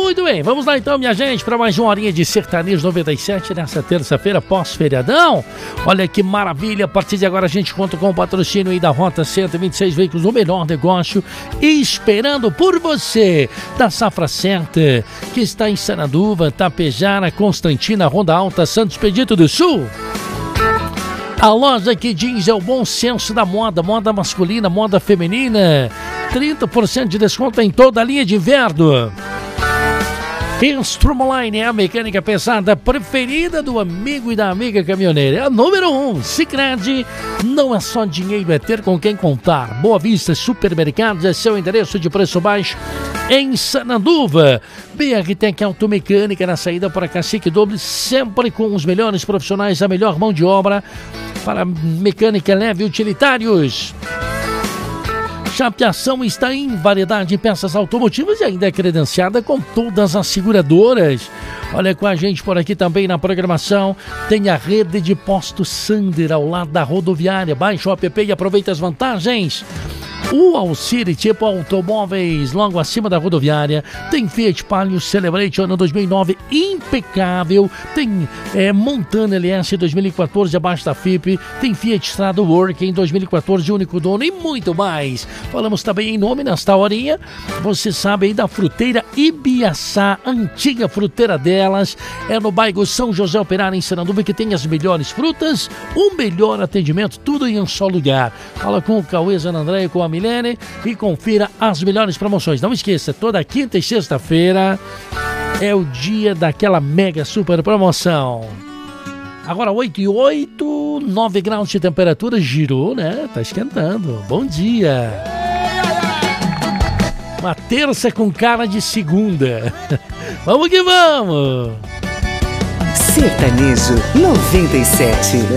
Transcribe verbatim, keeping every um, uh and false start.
Muito bem, vamos lá então, minha gente, para mais uma horinha de Sertanejo noventa e sete nessa terça-feira pós-feriadão. Olha que maravilha, a partir de agora a gente conta com o patrocínio aí da Rota cento e vinte e seis Veículos, o melhor negócio, esperando por você, da Safra Certa, que está em Sanaduva, Tapejara, Constantina, Ronda Alta, Santos Expedito do Sul. A loja que diz é o bom senso da moda, moda masculina, moda feminina, trinta por cento de desconto em toda a linha de inverno. Instrumoline é a mecânica pesada preferida do amigo e da amiga caminhoneira. É a número um. Sicredi, não é só dinheiro, é ter com quem contar. Boa Vista Supermercados é seu endereço de preço baixo em Sanaduva. B R Tech Automecânica na saída para Cacique Doble, sempre com os melhores profissionais, a melhor mão de obra para mecânica leve e utilitários. Chapeação está em variedade de peças automotivas e ainda é credenciada com todas as seguradoras. Olha, com a gente por aqui também na programação tem a rede de postos Sander ao lado da rodoviária. Baixe o app e aproveite as vantagens. O Alcire Tipo Automóveis, logo acima da rodoviária, tem Fiat Palio Celebrate ano dois mil e nove impecável, tem é, Montana L S dois mil e quatorze abaixo da F I P, tem Fiat Strada Work em dois mil e quatorze único dono e muito mais. Falamos também em nome nesta horinha, você sabe aí da Fruteira Ibiaçá, antiga fruteira delas, é no bairro São José Operário em Sanaduva, que tem as melhores frutas, o melhor atendimento, tudo em um só lugar. Fala com o Cauê Zanandré, com a Milene e confira as melhores promoções. Não esqueça, toda quinta e sexta-feira é o dia daquela mega super promoção. Agora oito e oito, nove graus de temperatura, girou, né? Tá esquentando. Bom dia. Uma terça com cara de segunda. Vamos que vamos. Sertanejo noventa e sete.